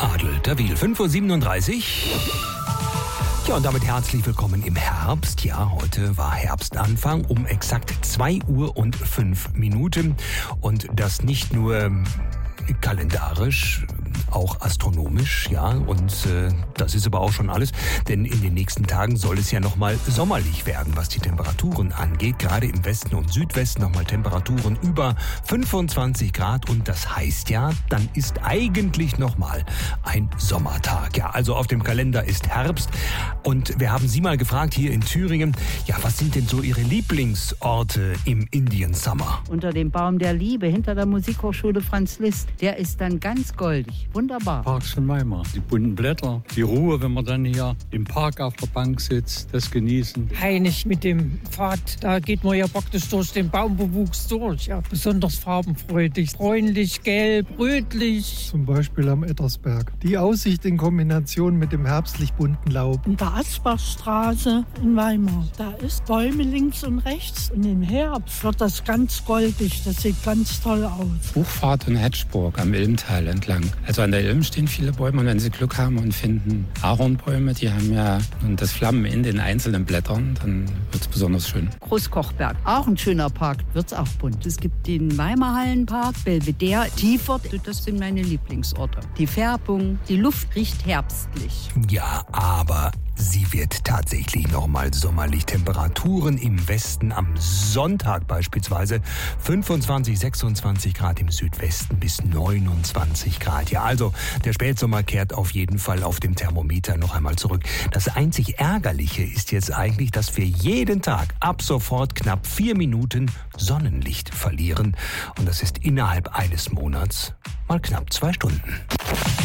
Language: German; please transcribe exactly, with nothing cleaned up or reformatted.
Adel Tawil, fünf Uhr siebenunddreißig. Ja, und damit herzlich willkommen im Herbst. Ja, heute war Herbstanfang um exakt zwei Uhr und fünf Minuten. Und das nicht nur kalendarisch, auch astronomisch, ja, und äh, das ist aber auch schon alles, denn in den nächsten Tagen soll es ja nochmal sommerlich werden, was die Temperaturen angeht, gerade im Westen und Südwesten nochmal Temperaturen über fünfundzwanzig Grad und das heißt ja, dann ist eigentlich nochmal ein Sommertag, ja, also auf dem Kalender ist Herbst und wir haben Sie mal gefragt hier in Thüringen, ja, was sind denn so Ihre Lieblingsorte im Indian Summer? Unter dem Baum der Liebe, hinter der Musikhochschule Franz Liszt, der ist dann ganz goldig. Wunderbar. Parks von Weimar. Die bunten Blätter, die Ruhe, wenn man dann hier im Park auf der Bank sitzt, das genießen. Heinig mit dem Pfad, da geht man ja praktisch durch den Baumbewuchs durch. Ja, besonders farbenfreudig, bräunlich, gelb, rötlich. Zum Beispiel am Ettersberg. Die Aussicht in Kombination mit dem herbstlich bunten Laub. In der Asbachstraße in Weimar. Da ist Bäume links und rechts. Und im Herbst wird das ganz goldig. Das sieht ganz toll aus. Buchfahrt in Hedgeburg am Ilmtal entlang. Also an der Ilm stehen viele Bäume und wenn Sie Glück haben und finden Ahornbäume, die haben ja und das Flammen in den einzelnen Blättern, dann wird es besonders schön. Großkochberg, auch ein schöner Park, wird's auch bunt. Es gibt den Weimarhallenpark, Belvedere, Tiefert, das sind meine Lieblingsorte. Die Färbung, die Luft riecht herbstlich. Ja, aber sie wird tatsächlich nochmal sommerlich. Temperaturen im Westen am Sonntag beispielsweise fünfundzwanzig, sechsundzwanzig Grad, im Südwesten bis neunundzwanzig Grad. Ja, also der Spätsommer kehrt auf jeden Fall auf dem Thermometer noch einmal zurück. Das einzig Ärgerliche ist jetzt eigentlich, dass wir jeden Tag ab sofort knapp vier Minuten Sonnenlicht verlieren. Und das ist innerhalb eines Monats mal knapp zwei Stunden.